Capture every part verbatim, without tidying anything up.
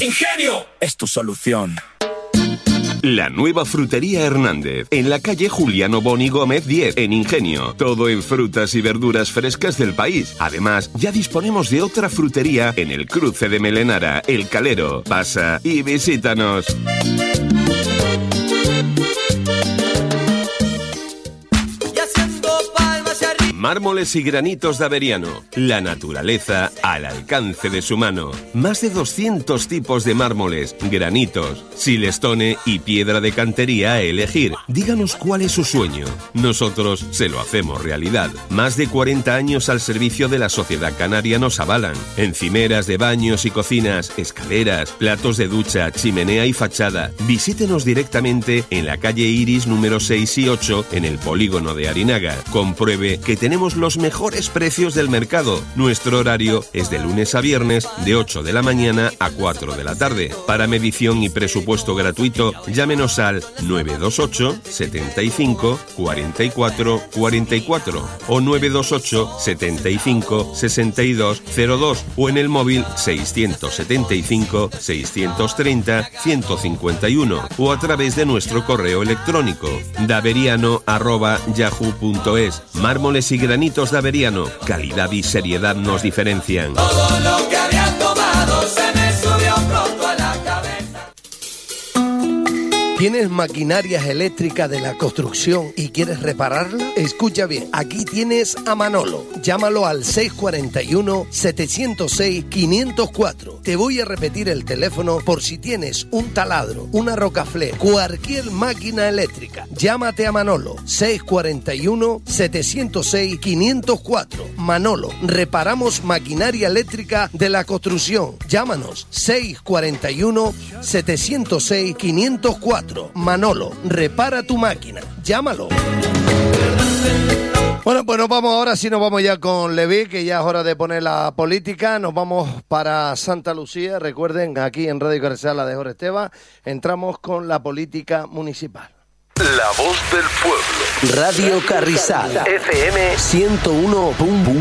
Ingenio es tu solución. La nueva frutería Hernández, en la calle Juliano Boni Gómez diez, en Ingenio. Todo en frutas y verduras frescas del país. Además, ya disponemos de otra frutería en el cruce de Melenara, El Calero. Pasa y visítanos. Mármoles y granitos de Averiano. La naturaleza al alcance de su mano. Más de doscientos tipos de mármoles, granitos, silestone y piedra de cantería a elegir. Díganos cuál es su sueño. Nosotros se lo hacemos realidad. Más de cuarenta años al servicio de la sociedad canaria nos avalan. Encimeras de baños y cocinas, escaleras, platos de ducha, chimenea y fachada. Visítenos directamente en la calle Iris número seis y ocho en el polígono de Arinaga. Compruebe que tenemos Tenemos los mejores precios del mercado. Nuestro horario es de lunes a viernes de ocho de la mañana a cuatro de la tarde. Para medición y presupuesto gratuito, llámenos al nueve dos ocho, setenta y cinco, cuarenta y cuatro, cuarenta y cuatro o nueve dos ocho, setenta y cinco, sesenta y dos cero dos o en el móvil seiscientos setenta y cinco, seiscientos treinta, ciento cincuenta y uno o a través de nuestro correo electrónico daveriano arroba yahoo punto es. Mármoles y granitos de Averiano, calidad y seriedad nos diferencian. Todo lo que había tomado se me subió pronto a la cabeza. ¿Tienes maquinarias eléctricas de la construcción y quieres repararla? Escucha bien, aquí tienes a Manolo. Llámalo al seis cuatro uno, siete cero seis, cinco cero cuatro. Te voy a repetir el teléfono por si tienes un taladro, una rocaflé, cualquier máquina eléctrica. Llámate a Manolo, seis cuatro uno, siete cero seis, cinco cero cuatro. Manolo, reparamos maquinaria eléctrica de la construcción. Llámanos, seis cuatro uno, siete cero seis, cinco cero cuatro. Manolo, repara tu máquina. Llámalo. Bueno, pues nos vamos ahora, sí nos vamos ya con Leví, que ya es hora de poner la política. Nos vamos para Santa Lucía. Recuerden, aquí en Radio Carrizal, la de Jorge Esteban, entramos con la política municipal. La voz del pueblo. Radio Carrizal, F M ciento uno punto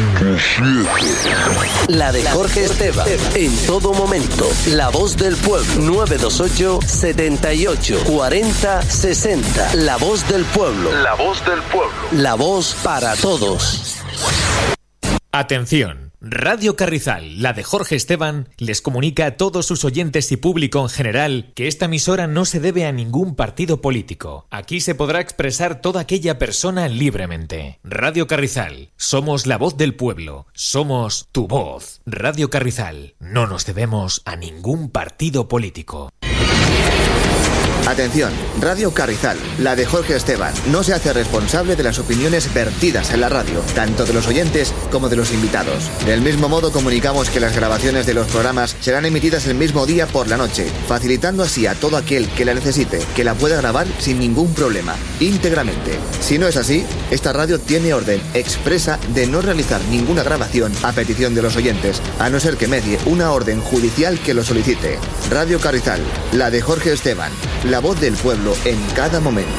siete. La de Jorge Esteban, en todo momento. La voz del pueblo, nueve dos ocho, setenta y ocho, cuarenta, sesenta. La voz del pueblo. La voz del pueblo. La voz para todos. Atención. Radio Carrizal, la de Jorge Esteban, les comunica a todos sus oyentes y público en general que esta emisora no se debe a ningún partido político. Aquí se podrá expresar toda aquella persona libremente. Radio Carrizal, somos la voz del pueblo, somos tu voz. Radio Carrizal, no nos debemos a ningún partido político. Atención, Radio Carrizal, la de Jorge Esteban, no se hace responsable de las opiniones vertidas en la radio, tanto de los oyentes como de los invitados. Del mismo modo, comunicamos que las grabaciones de los programas serán emitidas el mismo día por la noche, facilitando así a todo aquel que la necesite, que la pueda grabar sin ningún problema, íntegramente. Si no es así, esta radio tiene orden expresa de no realizar ninguna grabación a petición de los oyentes, a no ser que medie una orden judicial que lo solicite. Radio Carrizal, la de Jorge Esteban, la voz del pueblo en cada momento.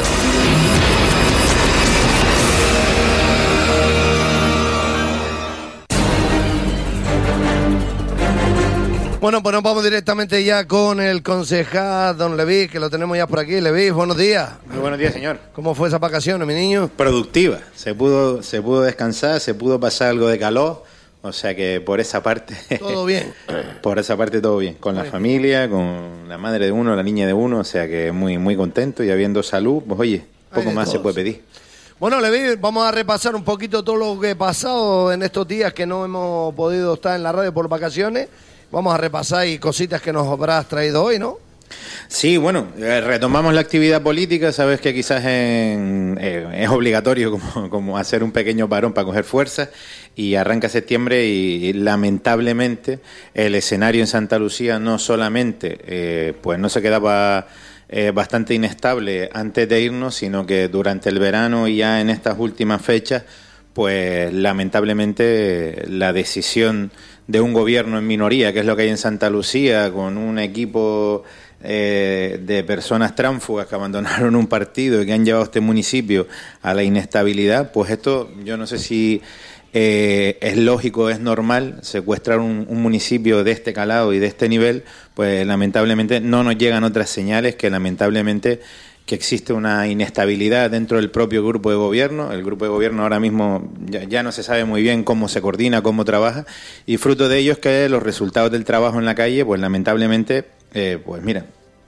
Bueno, pues nos vamos directamente ya con el concejal don Leví, que lo tenemos ya por aquí. Leví, buenos días. Muy buenos días, señor. ¿Cómo fue esas vacaciones, mi niño? Productiva. Se pudo, se pudo descansar, se pudo pasar algo de calor. O sea que por esa parte... Todo bien. Por esa parte todo bien. Con la bien. familia, con la madre de uno, la niña de uno. O sea que muy, muy contento y habiendo salud, pues oye, poco más todos. Se puede pedir. Bueno, Leví, vamos a repasar un poquito todo lo que ha pasado en estos días que no hemos podido estar en la radio por vacaciones. Vamos a repasar y cositas que nos habrás traído hoy, ¿no? Sí, bueno, eh, retomamos la actividad política. Sabes que quizás en, eh, es obligatorio como, como hacer un pequeño parón para coger fuerzas y arranca septiembre y, y lamentablemente el escenario en Santa Lucía no solamente eh, pues no se quedaba eh, bastante inestable antes de irnos, sino que durante el verano y ya en estas últimas fechas pues lamentablemente la decisión de un gobierno en minoría, que es lo que hay en Santa Lucía, con un equipo eh, de personas tránfugas que abandonaron un partido y que han llevado a este municipio a la inestabilidad, pues esto yo no sé si eh, es lógico, es normal secuestrar un, un municipio de este calado y de este nivel, pues lamentablemente no nos llegan otras señales que lamentablemente que existe una inestabilidad dentro del propio grupo de gobierno. El grupo de gobierno ahora mismo ya, ya no se sabe muy bien cómo se coordina, cómo trabaja, y fruto de ello es que los resultados del trabajo en la calle, pues lamentablemente, eh, pues mira,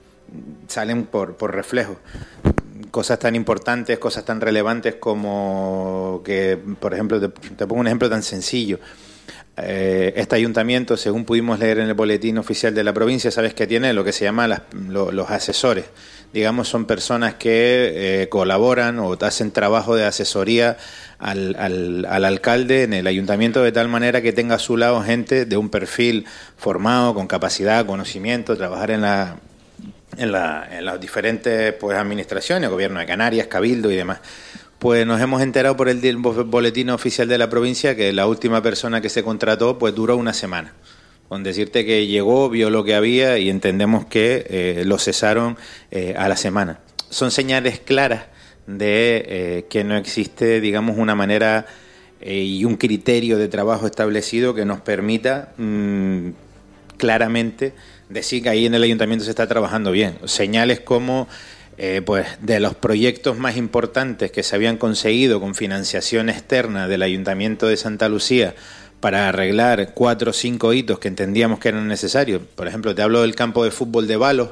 salen por, por reflejo. Cosas tan importantes, cosas tan relevantes como que, por ejemplo, te, te pongo un ejemplo tan sencillo. Eh, este ayuntamiento, según pudimos leer en el boletín oficial de la provincia, sabes que tiene lo que se llama las, lo, los asesores. Digamos, son personas que eh, colaboran o hacen trabajo de asesoría al, al, al alcalde en el ayuntamiento, de tal manera que tenga a su lado gente de un perfil formado, con capacidad, conocimiento, trabajar en la en, la, en las diferentes pues administraciones, gobierno de Canarias, Cabildo y demás. Pues nos hemos enterado por el boletín oficial de la provincia que la última persona que se contrató pues duró una semana. Con decirte que llegó, vio lo que había y entendemos que eh, lo cesaron eh, a la semana. Son señales claras de eh, que no existe, digamos, una manera eh, y un criterio de trabajo establecido que nos permita mmm, claramente decir que ahí en el ayuntamiento se está trabajando bien. Señales como eh, pues de los proyectos más importantes que se habían conseguido con financiación externa del Ayuntamiento de Santa Lucía para arreglar cuatro o cinco hitos que entendíamos que eran necesarios. Por ejemplo, te hablo del campo de fútbol de Balos.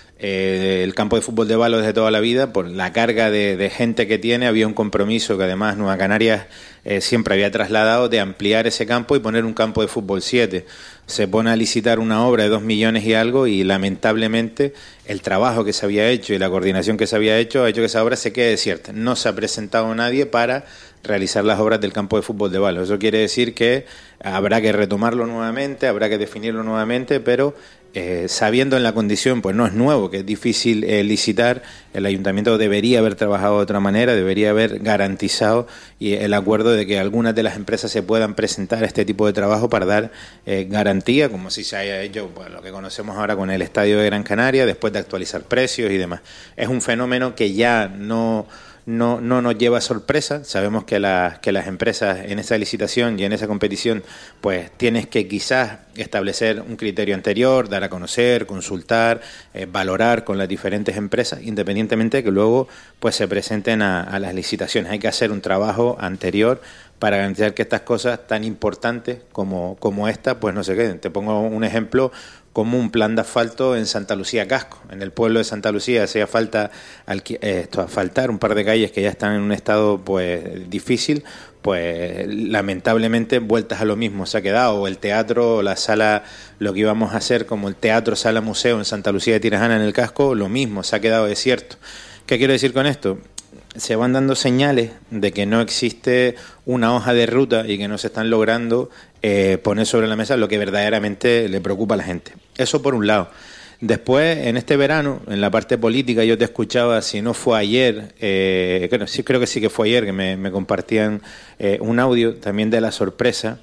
Eh, el campo de fútbol de Balos desde toda la vida, por la carga de, de gente que tiene, había un compromiso que además Nueva Canarias eh, siempre había trasladado de ampliar ese campo y poner un campo de fútbol siete. Se pone a licitar una obra de dos millones y algo y lamentablemente el trabajo que se había hecho y la coordinación que se había hecho ha hecho que esa obra se quede desierta. No se ha presentado nadie para realizar las obras del campo de fútbol de Balos. Eso quiere decir que habrá que retomarlo nuevamente, habrá que definirlo nuevamente, pero eh, sabiendo en la condición, pues no es nuevo, que es difícil eh, licitar, el ayuntamiento debería haber trabajado de otra manera, debería haber garantizado y el acuerdo de que algunas de las empresas se puedan presentar a este tipo de trabajo para dar eh, garantía, como si se haya hecho pues, lo que conocemos ahora con el Estadio de Gran Canaria, después de actualizar precios y demás. Es un fenómeno que ya no... No, no nos lleva sorpresa. Sabemos que, la, que las empresas en esa licitación y en esa competición pues tienes que quizás establecer un criterio anterior, dar a conocer, consultar, eh, valorar con las diferentes empresas, independientemente de que luego pues se presenten a, a las licitaciones. Hay que hacer un trabajo anterior para garantizar que estas cosas tan importantes como, como esta pues no se queden. Te pongo un ejemplo como un plan de asfalto en Santa Lucía Casco. En el pueblo de Santa Lucía hacía falta alqui- eh, esto, asfaltar un par de calles que ya están en un estado pues difícil, pues lamentablemente vueltas a lo mismo se ha quedado. O el teatro, o la sala, lo que íbamos a hacer como el teatro, sala, museo en Santa Lucía de Tirajana en el Casco, lo mismo, se ha quedado desierto. ¿Qué quiero decir con esto? Se van dando señales de que no existe una hoja de ruta y que no se están logrando eh, poner sobre la mesa lo que verdaderamente le preocupa a la gente. Eso por un lado. Después, en este verano, en la parte política, yo te escuchaba, si no fue ayer, eh, creo, sí, creo que sí que fue ayer, que me, me compartían eh, un audio también de la sorpresa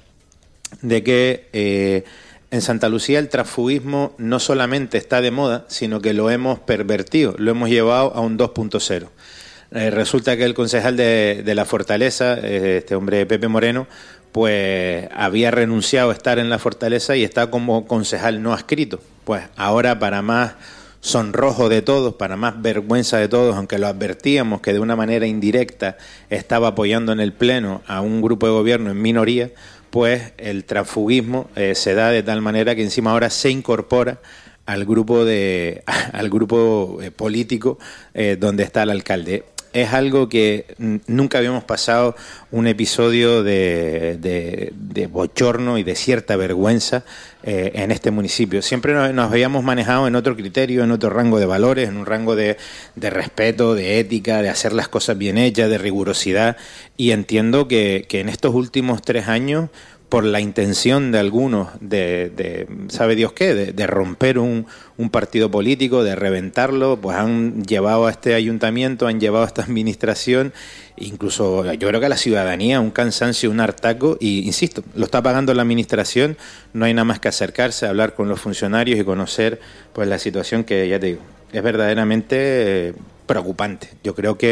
de que eh, en Santa Lucía el transfugismo no solamente está de moda, sino que lo hemos pervertido, lo hemos llevado a un dos punto cero. Eh, resulta que el concejal de, de la Fortaleza, eh, este hombre Pepe Moreno, pues había renunciado a estar en la Fortaleza y está como concejal no adscrito. Pues ahora, para más sonrojo de todos, para más vergüenza de todos, aunque lo advertíamos que de una manera indirecta estaba apoyando en el Pleno a un grupo de gobierno en minoría, pues el transfugismo eh, se da de tal manera que encima ahora se incorpora al grupo de al grupo eh, político eh, donde está el alcalde. Es algo que nunca habíamos pasado un episodio de, de, de bochorno y de cierta vergüenza eh, en este municipio. Siempre nos, nos habíamos manejado en otro criterio, en otro rango de valores, en un rango de, de respeto, de ética, de hacer las cosas bien hechas, de rigurosidad. Y entiendo que, que en estos últimos tres años, por la intención de algunos de, de ¿sabe Dios qué?, de, de romper un, un partido político, de reventarlo, pues han llevado a este ayuntamiento, han llevado a esta administración, incluso yo creo que a la ciudadanía, un cansancio, un hartaco, y insisto, lo está pagando la administración, no hay nada más que acercarse, hablar con los funcionarios y conocer pues la situación que, ya te digo, es verdaderamente eh, preocupante. Yo creo que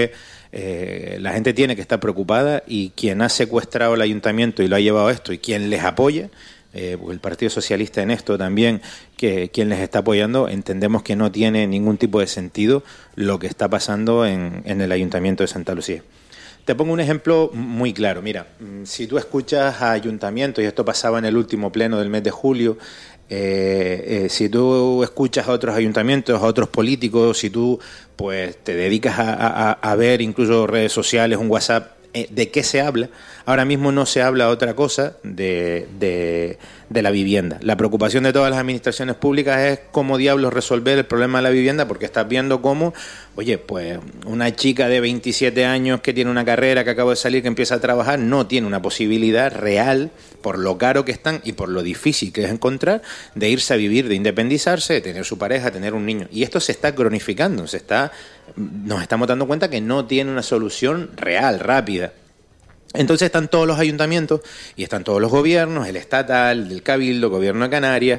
Eh, la gente tiene que estar preocupada y quien ha secuestrado el ayuntamiento y lo ha llevado a esto y quien les apoya, eh, el Partido Socialista en esto también, que quien les está apoyando, entendemos que no tiene ningún tipo de sentido lo que está pasando en, en el Ayuntamiento de Santa Lucía. Te pongo un ejemplo muy claro. Mira, si tú escuchas a ayuntamientos, y esto pasaba en el último pleno del mes de julio, eh, eh, si tú escuchas a otros ayuntamientos, a otros políticos, si tú pues te dedicas a, a, a ver incluso redes sociales, un WhatsApp, eh, ¿de qué se habla? Ahora mismo no se habla otra cosa de, de, de la vivienda. La preocupación de todas las administraciones públicas es cómo diablos resolver el problema de la vivienda, porque estás viendo cómo, oye, pues una chica de veintisiete años que tiene una carrera, que acaba de salir, que empieza a trabajar, no tiene una posibilidad real, por lo caro que están y por lo difícil que es encontrar, de irse a vivir, de independizarse, de tener su pareja, tener un niño. Y esto se está cronificando, se está, nos estamos dando cuenta que no tiene una solución real, rápida. Entonces están todos los ayuntamientos y están todos los gobiernos, el estatal, el cabildo, el gobierno de Canarias,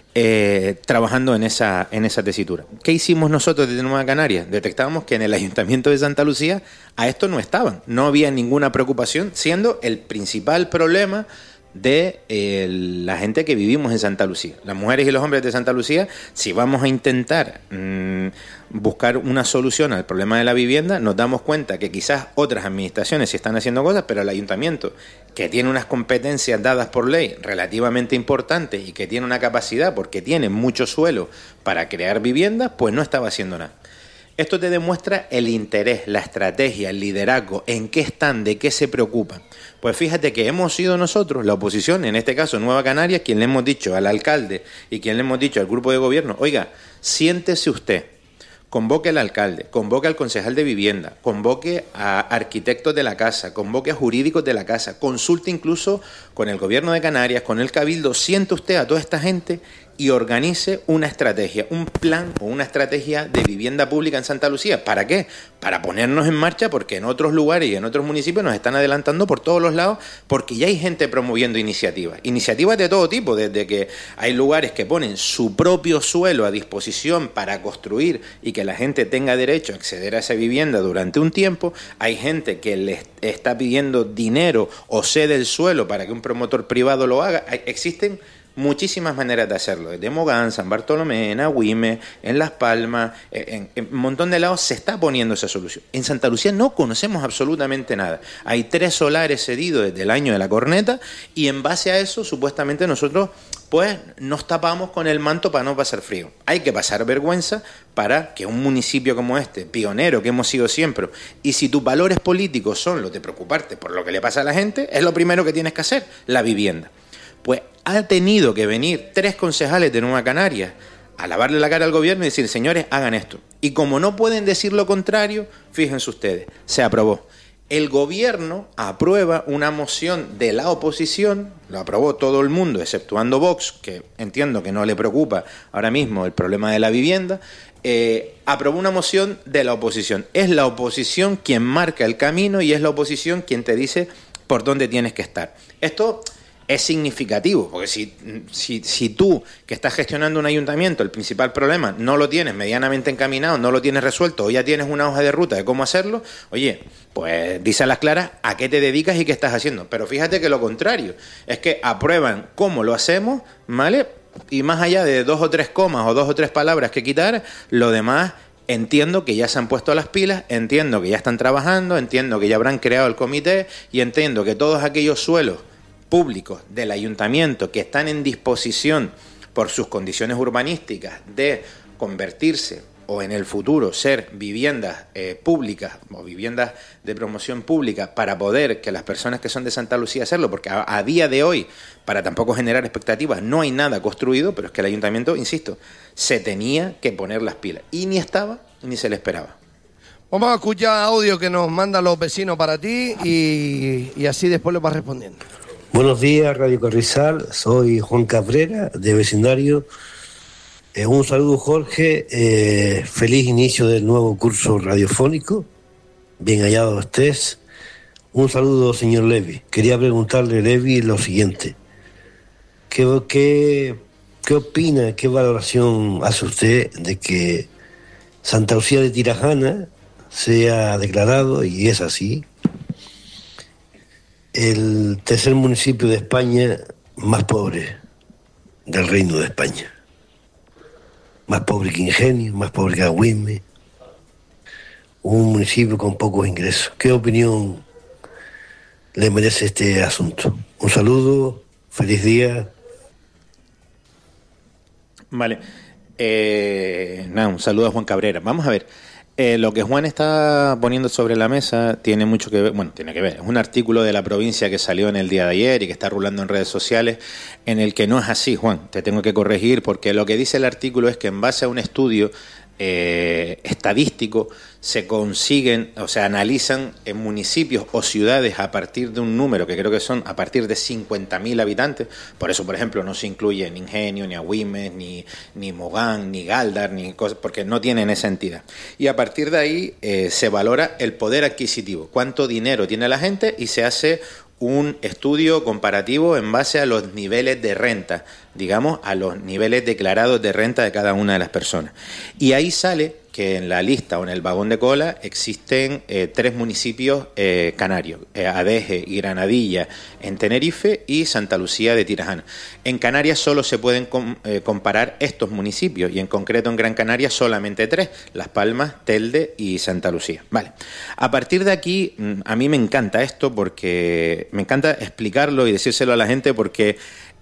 eh, trabajando en esa, en esa tesitura. ¿Qué hicimos nosotros desde Nueva Canarias? Detectamos que en el Ayuntamiento de Santa Lucía a esto no estaban, no había ninguna preocupación, siendo el principal problema de eh, la gente que vivimos en Santa Lucía. Las mujeres y los hombres de Santa Lucía, si vamos a intentar mmm, buscar una solución al problema de la vivienda, nos damos cuenta que quizás otras administraciones sí están haciendo cosas, pero el ayuntamiento, que tiene unas competencias dadas por ley relativamente importantes y que tiene una capacidad, porque tiene mucho suelo para crear viviendas, pues no estaba haciendo nada. Esto te demuestra el interés, la estrategia, el liderazgo, en qué están, de qué se preocupan. Pues fíjate que hemos sido nosotros, la oposición, en este caso Nueva Canarias, quien le hemos dicho al alcalde y quien le hemos dicho al grupo de gobierno, oiga, siéntese usted, convoque al alcalde, convoque al concejal de vivienda, convoque a arquitectos de la casa, convoque a jurídicos de la casa, consulte incluso con el gobierno de Canarias, con el cabildo, siente usted a toda esta gente y organice una estrategia, un plan o una estrategia de vivienda pública en Santa Lucía. ¿Para qué? Para ponernos en marcha, porque en otros lugares y en otros municipios nos están adelantando por todos los lados, porque ya hay gente promoviendo iniciativas. Iniciativas de todo tipo, desde que hay lugares que ponen su propio suelo a disposición para construir y que la gente tenga derecho a acceder a esa vivienda durante un tiempo. Hay gente que les está pidiendo dinero o cede el suelo para que un promotor privado lo haga. Existen muchísimas maneras de hacerlo, desde Mogán, San Bartolomé, en Agüime, en Las Palmas, en, en un montón de lados se está poniendo esa solución. En Santa Lucía no conocemos absolutamente nada. Hay tres solares cedidos desde el año de la corneta y en base a eso supuestamente nosotros pues nos tapamos con el manto para no pasar frío. Hay que pasar vergüenza para que un municipio como este, pionero que hemos sido siempre, y si tus valores políticos son los de preocuparte por lo que le pasa a la gente, es lo primero que tienes que hacer, la vivienda. Pues ha tenido que venir tres concejales de Nueva Canarias a lavarle la cara al gobierno y decir, señores, hagan esto. Y como no pueden decir lo contrario, fíjense ustedes, se aprobó. El gobierno aprueba una moción de la oposición, lo aprobó todo el mundo, exceptuando Vox, que entiendo que no le preocupa ahora mismo el problema de la vivienda, eh, aprobó una moción de la oposición. Es la oposición quien marca el camino y es la oposición quien te dice por dónde tienes que estar. Esto es significativo, porque si, si, si tú, que estás gestionando un ayuntamiento, el principal problema no lo tienes medianamente encaminado, no lo tienes resuelto, o ya tienes una hoja de ruta de cómo hacerlo, oye, pues dice a las claras a qué te dedicas y qué estás haciendo. Pero fíjate que lo contrario, es que aprueban cómo lo hacemos, ¿vale? Y más allá de dos o tres comas o dos o tres palabras que quitar, lo demás entiendo que ya se han puesto las pilas, entiendo que ya están trabajando, entiendo que ya habrán creado el comité y entiendo que todos aquellos suelos públicos del ayuntamiento que están en disposición por sus condiciones urbanísticas de convertirse o en el futuro ser viviendas eh, públicas o viviendas de promoción pública para poder que las personas que son de Santa Lucía hacerlo, porque a, a día de hoy, para tampoco generar expectativas, no hay nada construido, pero es que el ayuntamiento, insisto, se tenía que poner las pilas y ni estaba ni se le esperaba. Vamos a escuchar audio que nos mandan los vecinos para ti y, y así después lo vas respondiendo. Buenos días, Radio Carrizal, soy Juan Cabrera, de vecindario. Eh, un saludo, Jorge, eh, feliz inicio del nuevo curso radiofónico, bien hallado estés. Un saludo, señor Levi. Quería preguntarle, Levi, lo siguiente. ¿Qué, qué, qué opina, qué valoración hace usted de que Santa Lucía de Tirajana se ha declarado, y es así, el tercer municipio de España más pobre del Reino de España. Más pobre que Ingenio, más pobre que Agüime. Un municipio con pocos ingresos. ¿Qué opinión le merece este asunto? Un saludo, feliz día. Vale. Eh, nada, un saludo a Juan Cabrera. Vamos a ver. Eh, lo que Juan está poniendo sobre la mesa tiene mucho que ver, bueno, tiene que ver, es un artículo de La Provincia que salió en el día de ayer y que está rulando en redes sociales, en el que no es así, Juan, te tengo que corregir, porque lo que dice el artículo es que en base a un estudio eh, estadístico se consiguen, o sea, analizan en municipios o ciudades a partir de un número que creo que son a partir de cincuenta mil habitantes. Por eso, por ejemplo, no se incluye ni Ingenio, ni Agüimes, ni, ni Mogán, ni Galdar, ni cosas, porque no tienen esa entidad. Y a partir de ahí eh, se valora el poder adquisitivo, cuánto dinero tiene la gente, y se hace un estudio comparativo en base a los niveles de renta, digamos, a los niveles declarados de renta de cada una de las personas. Y ahí sale que en la lista o en el vagón de cola existen eh, tres municipios eh, canarios, eh, Adeje y Granadilla en Tenerife y Santa Lucía de Tirajana. En Canarias solo se pueden com, eh, comparar estos municipios, y en concreto en Gran Canaria solamente tres, Las Palmas, Telde y Santa Lucía. Vale. A partir de aquí, a mí me encanta esto, porque me encanta explicarlo y decírselo a la gente, porque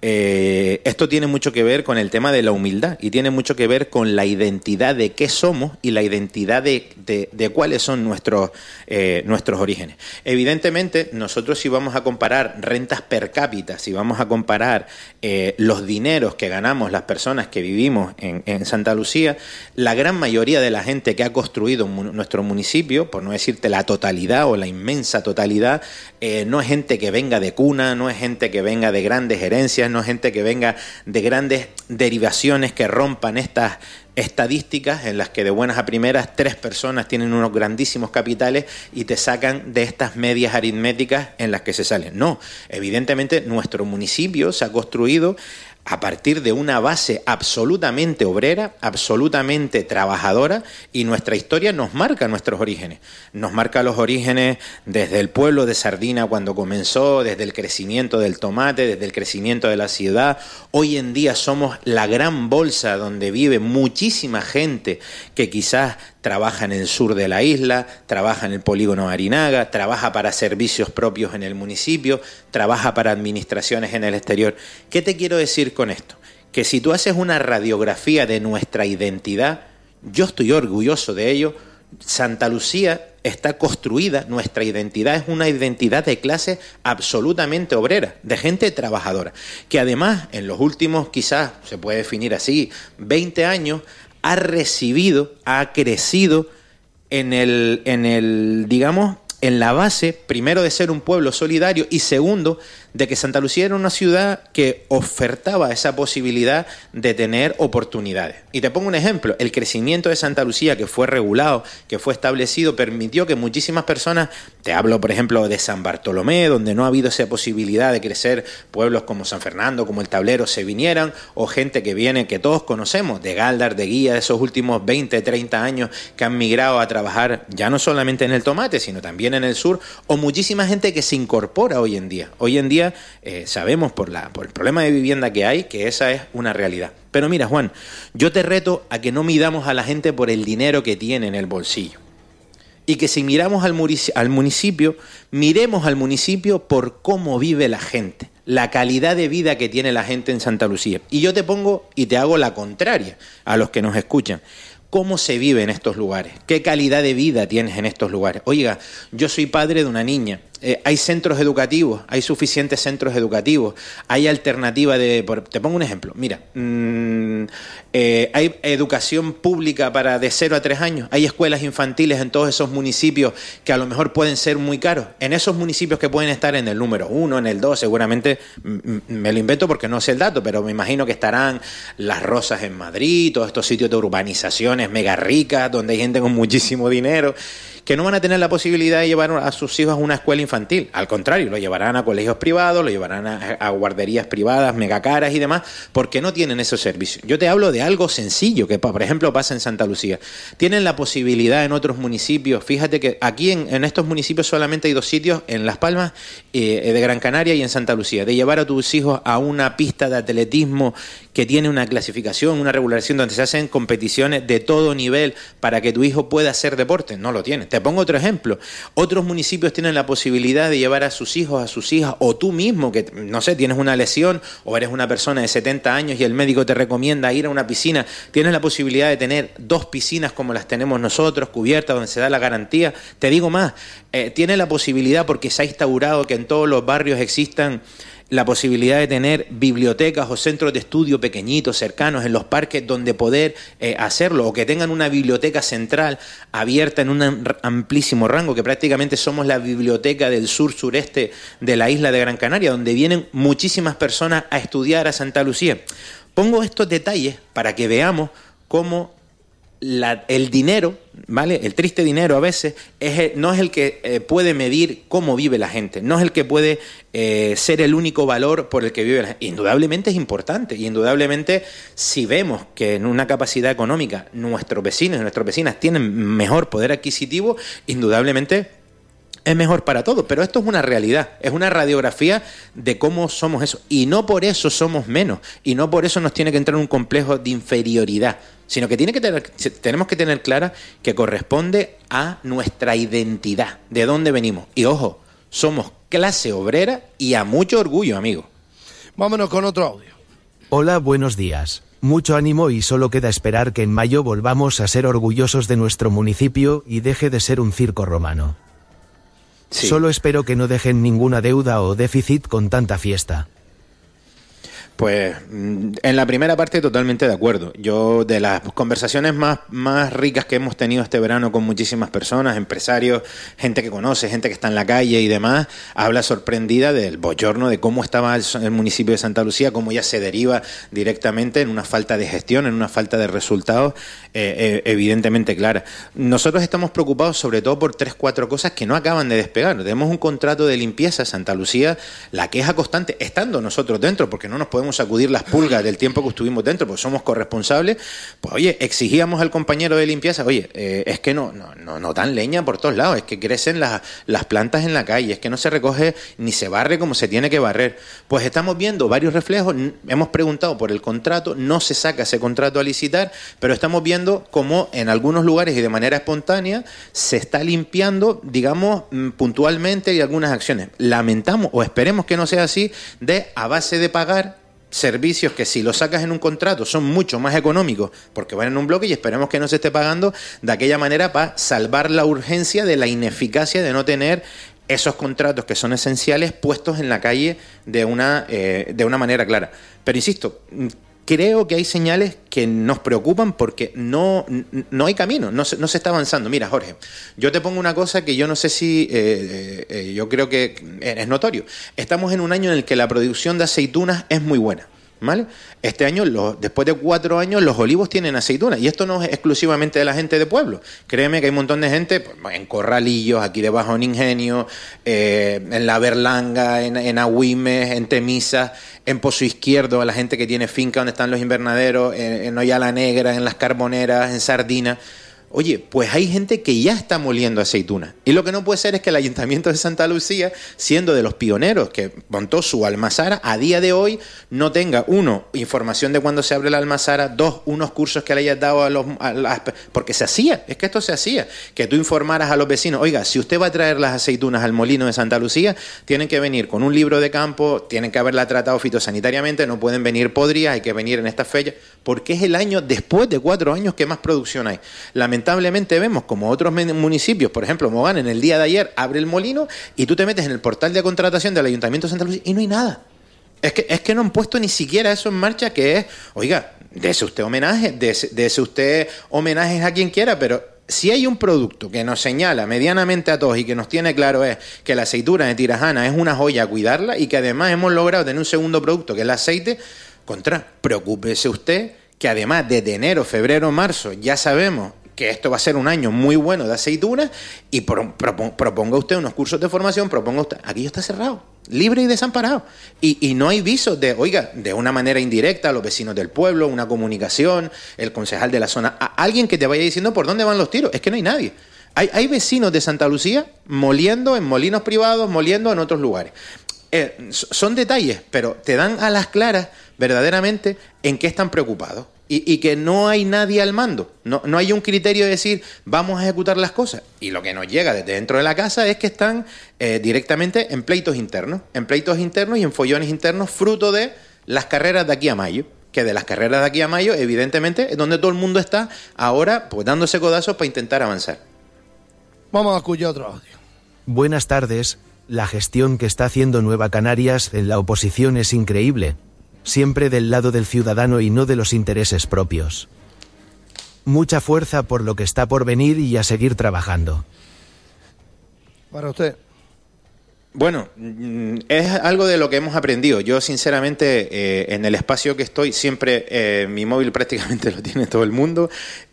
Eh, esto tiene mucho que ver con el tema de la humildad y tiene mucho que ver con la identidad de qué somos y la identidad de, de, de cuáles son nuestros, eh, nuestros orígenes. Evidentemente, nosotros si vamos a comparar rentas per cápita, si vamos a comparar eh, los dineros que ganamos las personas que vivimos en, en Santa Lucía, la gran mayoría de la gente que ha construido mu- nuestro municipio, por no decirte la totalidad o la inmensa totalidad, eh, no es gente que venga de cuna, no es gente que venga de grandes herencias, no es gente que venga de grandes derivaciones que rompan estas estadísticas en las que de buenas a primeras tres personas tienen unos grandísimos capitales y te sacan de estas medias aritméticas en las que se salen. No, evidentemente nuestro municipio se ha construido a partir de una base absolutamente obrera, absolutamente trabajadora, y nuestra historia nos marca nuestros orígenes. Nos marca los orígenes desde el pueblo de Sardina cuando comenzó, desde el crecimiento del tomate, desde el crecimiento de la ciudad. Hoy en día somos la gran bolsa donde vive muchísima gente que quizás trabaja en el sur de la isla, trabaja en el polígono Arinaga, trabaja para servicios propios en el municipio, trabaja para administraciones en el exterior. ¿Qué te quiero decir con esto? Que si tú haces una radiografía de nuestra identidad, yo estoy orgulloso de ello. Santa Lucía está construida, nuestra identidad es una identidad de clase absolutamente obrera, de gente trabajadora, que además en los últimos, quizás se puede definir así, veinte años, ha recibido, ha crecido en el, en el, digamos, en la base, primero de ser un pueblo solidario y segundo, de que Santa Lucía era una ciudad que ofertaba esa posibilidad de tener oportunidades. Y te pongo un ejemplo, el crecimiento de Santa Lucía, que fue regulado, que fue establecido, permitió que muchísimas personas, te hablo por ejemplo de San Bartolomé, donde no ha habido esa posibilidad de crecer, pueblos como San Fernando, como El Tablero, se vinieran, o gente que viene, que todos conocemos, de Galdar, de Guía, de esos últimos veinte, treinta años, que han migrado a trabajar ya no solamente en el tomate, sino también en el sur, o muchísima gente que se incorpora hoy en día. Hoy en día Eh, sabemos por, la, por el problema de vivienda que hay que esa es una realidad. Pero mira, Juan, yo te reto a que no midamos a la gente por el dinero que tiene en el bolsillo. Y que si miramos al, munic- al municipio, miremos al municipio por cómo vive la gente, la calidad de vida que tiene la gente en Santa Lucía. Y yo te pongo y te hago la contraria a los que nos escuchan. ¿Cómo se vive en estos lugares? ¿Qué calidad de vida tienes en estos lugares? Oiga, yo soy padre de una niña. Eh, hay centros educativos, hay suficientes centros educativos, hay alternativa de... Por, te pongo un ejemplo, mira, mmm, eh, hay educación pública para de cero a tres años, hay escuelas infantiles en todos esos municipios que a lo mejor pueden ser muy caros, en esos municipios que pueden estar en el número uno, en el dos, seguramente, m- me lo invento porque no sé el dato, pero me imagino que estarán Las Rosas en Madrid, todos estos sitios de urbanizaciones mega ricas, donde hay gente con muchísimo dinero. que no van a tener la posibilidad de llevar a sus hijos a una escuela infantil. Al contrario, lo llevarán a colegios privados, lo llevarán a, a guarderías privadas mega caras y demás, porque no tienen esos servicios. Yo te hablo de algo sencillo que, por ejemplo, pasa en Santa Lucía. Tienen la posibilidad en otros municipios. Fíjate que aquí en, en estos municipios solamente hay dos sitios, en Las Palmas eh, de Gran Canaria y en Santa Lucía, de llevar a tus hijos a una pista de atletismo que tiene una clasificación, una regulación donde se hacen competiciones de todo nivel para que tu hijo pueda hacer deporte. No lo tiene. Te pongo otro ejemplo. Otros municipios tienen la posibilidad de llevar a sus hijos, a sus hijas, o tú mismo, que no sé, tienes una lesión o eres una persona de setenta años y el médico te recomienda ir a una piscina, tienes la posibilidad de tener dos piscinas como las tenemos nosotros, cubiertas, donde se da la garantía. Te digo más, eh, tienes la posibilidad, porque se ha instaurado que en todos los barrios existan la posibilidad de tener bibliotecas o centros de estudio pequeñitos, cercanos, en los parques, donde poder eh, hacerlo, o que tengan una biblioteca central abierta en un amplísimo rango, que prácticamente somos la biblioteca del sur-sureste de la isla de Gran Canaria, donde vienen muchísimas personas a estudiar a Santa Lucía. Pongo estos detalles para que veamos cómo La, el dinero, ¿vale? El triste dinero a veces es, no es el que eh, puede medir cómo vive la gente, no es el que puede eh, ser el único valor por el que vive la gente. Indudablemente es importante, y indudablemente si vemos que en una capacidad económica nuestros vecinos y nuestras vecinas tienen mejor poder adquisitivo, indudablemente es mejor para todos. Pero esto es una realidad, es una radiografía de cómo somos eso, y no por eso somos menos, y no por eso nos tiene que entrar un complejo de inferioridad, sino que, tiene que tener, tenemos que tener clara que corresponde a nuestra identidad, de dónde venimos. Y ojo, somos clase obrera y a mucho orgullo, amigo. Vámonos con otro audio. Hola, buenos días. Mucho ánimo, y solo queda esperar que en mayo volvamos a ser orgullosos de nuestro municipio y deje de ser un circo romano. Sí. Solo espero que no dejen ninguna deuda o déficit con tanta fiesta. Pues en la primera parte totalmente de acuerdo. Yo, de las conversaciones más, más ricas que hemos tenido este verano con muchísimas personas, empresarios, gente que conoce, gente que está en la calle y demás, habla sorprendida del bochorno de cómo estaba el, el municipio de Santa Lucía, cómo ya se deriva directamente en una falta de gestión, en una falta de resultados eh, eh, evidentemente clara. Nosotros estamos preocupados sobre todo por tres, cuatro cosas que no acaban de despegar. Tenemos un contrato de limpieza Santa Lucía, la queja constante, estando nosotros dentro, porque no nos podemos sacudir las pulgas del tiempo que estuvimos dentro, porque somos corresponsables. Pues oye, exigíamos al compañero de limpieza, oye, eh, es que no, no, no, no dan leña por todos lados, es que crecen las, las plantas en la calle, es que no se recoge ni se barre como se tiene que barrer. Pues estamos viendo varios reflejos, hemos preguntado por el contrato, no se saca ese contrato a licitar, pero estamos viendo cómo en algunos lugares y de manera espontánea se está limpiando, digamos, puntualmente, y algunas acciones. Lamentamos, o esperemos que no sea así, de a base de pagar servicios que si los sacas en un contrato son mucho más económicos porque van en un bloque, y esperemos que no se esté pagando de aquella manera para salvar la urgencia de la ineficacia de no tener esos contratos que son esenciales puestos en la calle de una, eh, de una manera clara. Pero insisto, creo que hay señales que nos preocupan porque no, no hay camino, no se, no se está avanzando. Mira, Jorge, yo te pongo una cosa que yo no sé si, eh, eh, yo creo que es notorio. Estamos en un año en el que la producción de aceitunas es muy buena, ¿vale? Este año, los, después de cuatro años, los olivos tienen aceitunas, y esto no es exclusivamente de la gente de pueblo. Créeme que hay un montón de gente pues, en Corralillos, aquí debajo en Ingenio, eh, en La Berlanga, en, en Agüimes, en Temisa, en Pozo Izquierdo, la gente que tiene finca donde están los invernaderos, en, en Oyala Negra, en Las Carboneras, en Sardina. Oye, pues hay gente que ya está moliendo aceitunas. Y lo que no puede ser es que el Ayuntamiento de Santa Lucía, siendo de los pioneros que montó su almazara, a día de hoy no tenga, uno, información de cuándo se abre la almazara, dos, unos cursos que le hayas dado a los... A las, porque se hacía, es que esto se hacía, que tú informaras a los vecinos, oiga, si usted va a traer las aceitunas al molino de Santa Lucía, tienen que venir con un libro de campo, tienen que haberla tratado fitosanitariamente, no pueden venir podridas, hay que venir en esta fecha, porque es el año, después de cuatro años, que más producción hay. Lamentablemente, Lamentablemente vemos como otros municipios, por ejemplo, Mogán, en el día de ayer abre el molino y tú te metes en el portal de contratación del Ayuntamiento de Santa Lucía y no hay nada. Es que, es que no han puesto ni siquiera eso en marcha, que es, oiga, dese usted homenaje, dese, dese usted homenajes a quien quiera, pero si hay un producto que nos señala medianamente a todos y que nos tiene claro es que la aceituna de Tirajana es una joya a cuidarla, y que además hemos logrado tener un segundo producto que es el aceite, contra, preocúpese usted que además desde enero, febrero, marzo ya sabemos que esto va a ser un año muy bueno de aceitunas y pro, pro, proponga usted unos cursos de formación, proponga usted... Aquello está cerrado, libre y desamparado. Y, y no hay visos de, oiga, de una manera indirecta, a los vecinos del pueblo, una comunicación, el concejal de la zona, a alguien que te vaya diciendo por dónde van los tiros. Es que no hay nadie. Hay, hay vecinos de Santa Lucía moliendo en molinos privados, moliendo en otros lugares. Eh, son detalles, pero te dan a las claras verdaderamente en qué están preocupados. Y, y que no hay nadie al mando, no, no hay un criterio de decir vamos a ejecutar las cosas. Y lo que nos llega desde dentro de la casa es que están eh, directamente en pleitos internos, en pleitos internos y en follones internos, fruto de las carreras de aquí a mayo. Que de las carreras de aquí a mayo, evidentemente, es donde todo el mundo está ahora pues dándose codazos para intentar avanzar. Vamos a escuchar otro audio. Buenas tardes. La gestión que está haciendo Nueva Canarias en la oposición es increíble. Siempre del lado del ciudadano y no de los intereses propios. Mucha fuerza por lo que está por venir y a seguir trabajando. Para usted. Bueno, es algo de lo que hemos aprendido. Yo, sinceramente, eh, en el espacio que estoy, siempre eh, mi móvil prácticamente lo tiene todo el mundo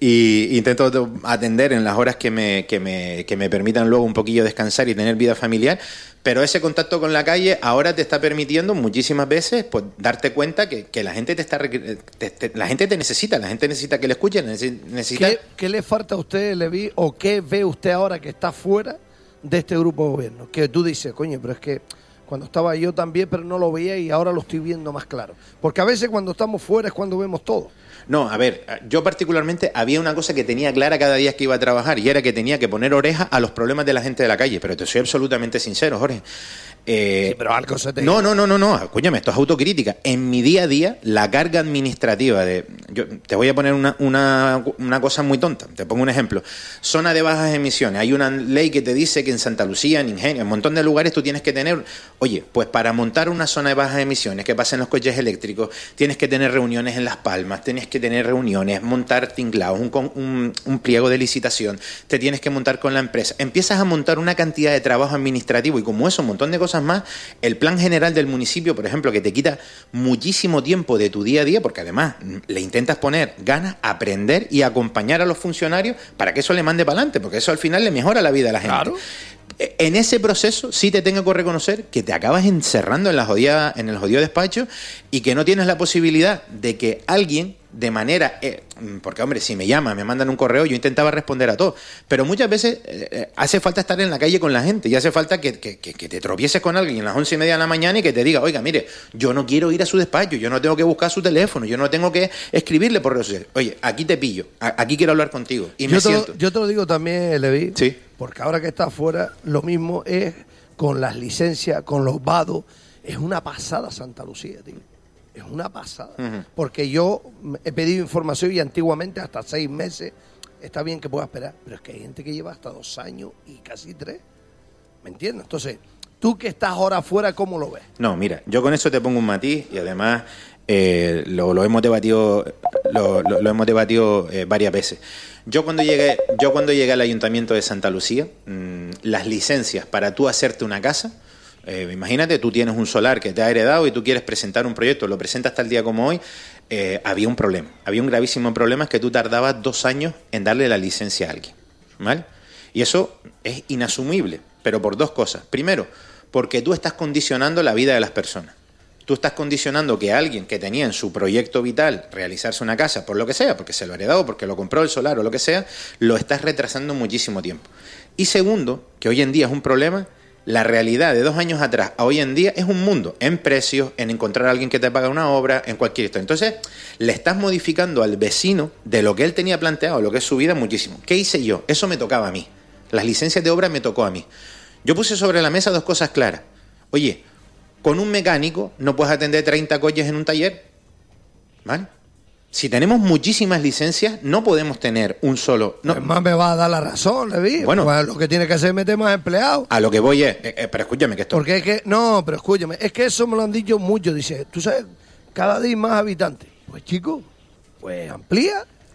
y intento atender en las horas que me, que me, que me permitan luego un poquillo descansar y tener vida familiar. Pero ese contacto con la calle ahora te está permitiendo muchísimas veces pues, darte cuenta que, que la gente te está te, te, la gente te necesita, la gente necesita que le escuchen, necesita... ¿Qué, ¿Qué le falta a usted, Levi, o qué ve usted ahora que está fuera de este grupo de gobierno? Que tú dices, coño, pero es que cuando estaba yo también, pero no lo veía y ahora lo estoy viendo más claro. Porque a veces cuando estamos fuera es cuando vemos todo. No, a ver, yo particularmente había una cosa que tenía clara cada día que iba a trabajar y era que tenía que poner oreja a los problemas de la gente de la calle. Pero te soy absolutamente sincero, Jorge. Eh, sí, pero algo se te... No, no, no, no, no, escúchame, esto es autocrítica. En mi día a día, la carga administrativa de... Yo te voy a poner una, una, una cosa muy tonta, te pongo un ejemplo. Zona de bajas emisiones. Hay una ley que te dice que en Santa Lucía, en Ingenio, en un montón de lugares tú tienes que tener... Oye, pues para montar una zona de bajas emisiones, que pasen los coches eléctricos, tienes que tener reuniones en Las Palmas, tienes que tener reuniones, montar tinglados, un, un, un pliego de licitación, te tienes que montar con la empresa. Empiezas a montar una cantidad de trabajo administrativo y como eso, un montón de cosas más, el plan general del municipio, por ejemplo, que te quita muchísimo tiempo de tu día a día, porque además le intentas poner ganas, aprender y acompañar a los funcionarios para que eso le mande para adelante, porque eso al final le mejora la vida a la gente. Claro. En ese proceso sí te tengo que reconocer que te acabas encerrando en, la jodida, en el jodido despacho y que no tienes la posibilidad de que alguien de manera... Eh, porque, hombre, si me llaman, me mandan un correo, yo intentaba responder a todo. Pero muchas veces eh, hace falta estar en la calle con la gente y hace falta que, que, que, que te tropieces con alguien a las once y media de la mañana y que te diga, oiga, mire, yo no quiero ir a su despacho, yo no tengo que buscar su teléfono, yo no tengo que escribirle por redes sociales. Oye, aquí te pillo, aquí quiero hablar contigo. Y yo, me te siento... lo, yo te lo digo también, Levi, sí. Porque ahora que está afuera, lo mismo es con las licencias, con los vados. Es una pasada Santa Lucía, tío. Es una pasada. Uh-huh. Porque yo he pedido información y antiguamente hasta seis meses está bien que pueda esperar. Pero es que hay gente que lleva hasta dos años y casi tres. ¿Me entiendes? Entonces, tú que estás ahora afuera, ¿cómo lo ves? No, mira, yo con eso te pongo un matiz y además eh, lo, lo hemos debatido, lo, lo, lo hemos debatido eh, varias veces. Yo cuando llegué, yo cuando llegué al Ayuntamiento de Santa Lucía, mmm, las licencias para tú hacerte una casa, eh, imagínate, tú tienes un solar que te ha heredado y tú quieres presentar un proyecto, lo presentas tal día como hoy, eh, había un problema, había un gravísimo problema, es que tú tardabas dos años en darle la licencia a alguien, ¿vale? Y eso es inasumible, pero por dos cosas. Primero, porque tú estás condicionando la vida de las personas. Tú estás condicionando que alguien que tenía en su proyecto vital realizarse una casa, por lo que sea, porque se lo ha heredado, porque lo compró el solar o lo que sea, lo estás retrasando muchísimo tiempo. Y segundo, que hoy en día es un problema, la realidad de dos años atrás a hoy en día es un mundo en precios, en encontrar a alguien que te paga una obra, en cualquier historia. Entonces, le estás modificando al vecino de lo que él tenía planteado, lo que es su vida, muchísimo. ¿Qué hice yo? Eso me tocaba a mí. Las licencias de obra me tocó a mí. Yo puse sobre la mesa dos cosas claras. Oye, con un mecánico no puedes atender treinta coches en un taller, ¿vale? Si tenemos muchísimas licencias, no podemos tener un solo... No. Además me va a dar la razón, Levi. Bueno, pues lo que tiene que hacer es meter más empleados. A lo que voy es... Eh, eh, pero escúchame que esto... Porque es que... No, pero escúchame. Es que eso me lo han dicho muchos. Dice, tú sabes, cada día más habitantes. Pues chico, pues amplía.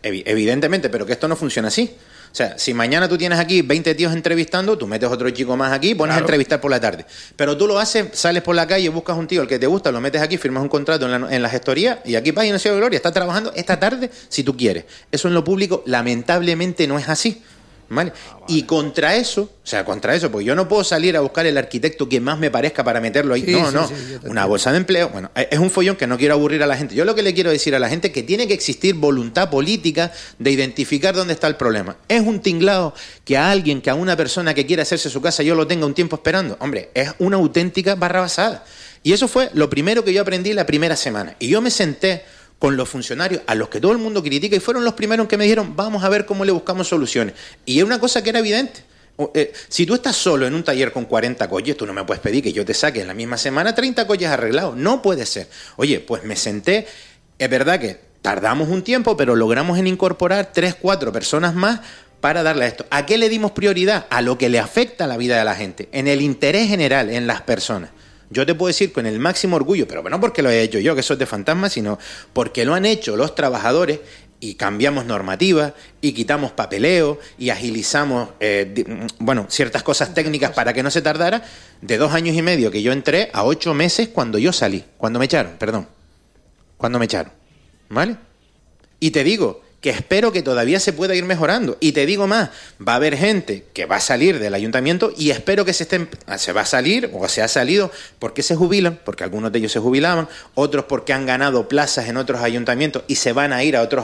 evidentemente, pero que esto no funciona así. O sea, si mañana tú tienes aquí veinte tíos entrevistando, tú metes otro chico más aquí y pones claro. a entrevistar por la tarde. Pero tú lo haces, sales por la calle, buscas un tío, el que te gusta, lo metes aquí, firmas un contrato en la, en la gestoría y aquí paz y no sea gloria. Está trabajando esta tarde si tú quieres. Eso en lo público, lamentablemente, no es así. ¿Vale? Ah, vale. Y contra eso, o sea, contra eso, porque yo no puedo salir a buscar el arquitecto que más me parezca para meterlo ahí. Sí, no, sí, no. Sí, una bolsa de empleo. Bueno, es un follón que no quiero aburrir a la gente. Yo lo que le quiero decir a la gente es que tiene que existir voluntad política de identificar dónde está el problema. Es un tinglado que a alguien, que a una persona que quiere hacerse su casa, yo lo tenga un tiempo esperando. Hombre, es una auténtica barrabasada. Y eso fue lo primero que yo aprendí la primera semana. Y yo me senté con los funcionarios a los que todo el mundo critica y fueron los primeros que me dijeron vamos a ver cómo le buscamos soluciones. Y es una cosa que era evidente. Eh, si tú estás solo en un taller con cuarenta coches, tú no me puedes pedir que yo te saque en la misma semana treinta coches arreglados. No puede ser. Oye, pues me senté, es verdad que tardamos un tiempo, pero logramos en incorporar tres, cuatro personas más para darle a esto. ¿A qué le dimos prioridad? A lo que le afecta a la vida de la gente, en el interés general, en las personas. Yo te puedo decir con el máximo orgullo, pero no porque lo he hecho yo, que eso es de fantasma, sino porque lo han hecho los trabajadores y cambiamos normativas y quitamos papeleo y agilizamos eh, bueno, ciertas cosas técnicas para que no se tardara, de dos años y medio que yo entré a ocho meses cuando yo salí, cuando me echaron, perdón, cuando me echaron, ¿vale? Y te digo que espero que todavía se pueda ir mejorando. Y te digo más, va a haber gente que va a salir del ayuntamiento y espero que se estén, se va a salir o se ha salido porque se jubilan, porque algunos de ellos se jubilaban, otros porque han ganado plazas en otros ayuntamientos y se van a ir a otros